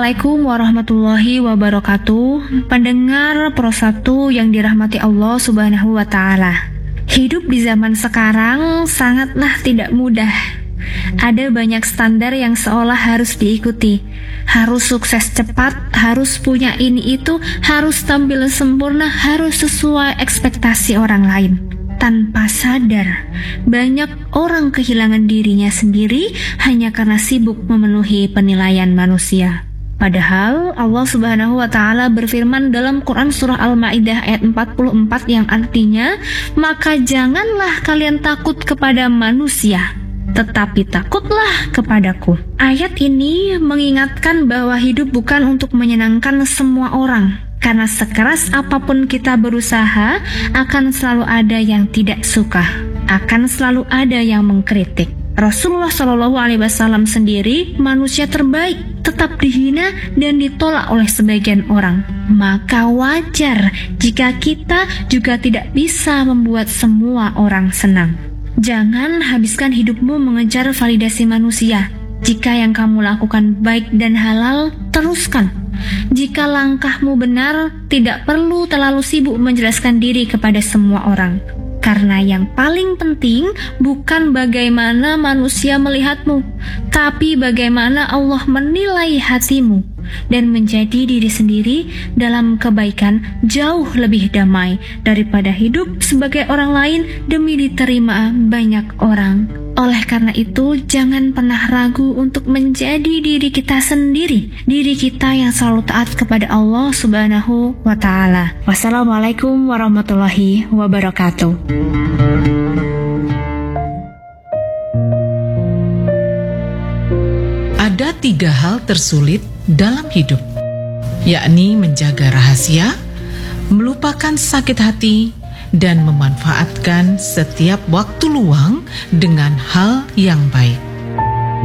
Assalamualaikum warahmatullahi wabarakatuh. Pendengar Pro 1 yang dirahmati Allah Subhanahu wa Ta'ala. Hidup di zaman sekarang sangatlah tidak mudah. Ada banyak standar yang seolah harus diikuti. Harus sukses cepat, harus punya ini itu, harus tampil sempurna, harus sesuai ekspektasi orang lain. Tanpa sadar, banyak orang kehilangan dirinya sendiri hanya karena sibuk memenuhi penilaian manusia. Padahal Allah Subhanahu wa Ta'ala berfirman dalam Quran surah Al-Maidah ayat 44 yang artinya, "Maka janganlah kalian takut kepada manusia, tetapi takutlah kepadaku." Ayat ini mengingatkan bahwa hidup bukan untuk menyenangkan semua orang. Karena sekeras apapun kita berusaha, akan selalu ada yang tidak suka, akan selalu ada yang mengkritik. Rasulullah SAW sendiri manusia terbaik, tetap dihina dan ditolak oleh sebagian orang. Maka wajar jika kita juga tidak bisa membuat semua orang senang. Jangan habiskan hidupmu mengejar validasi manusia. Jika yang kamu lakukan baik dan halal, teruskan. Jika langkahmu benar, tidak perlu terlalu sibuk menjelaskan diri kepada semua orang. Karena yang paling penting bukan bagaimana manusia melihatmu, tapi bagaimana Allah menilai hatimu. Dan menjadi diri sendiri dalam kebaikan jauh lebih damai daripada hidup sebagai orang lain demi diterima banyak orang. Oleh karena itu, jangan pernah ragu untuk menjadi diri kita sendiri, diri kita yang selalu taat kepada Allah Subhanahu wa Ta'ala. Wassalamualaikum warahmatullahi wabarakatuh. Ada 3 hal tersulit dalam hidup, yakni menjaga rahasia, melupakan sakit hati, dan memanfaatkan setiap waktu luang dengan hal yang baik.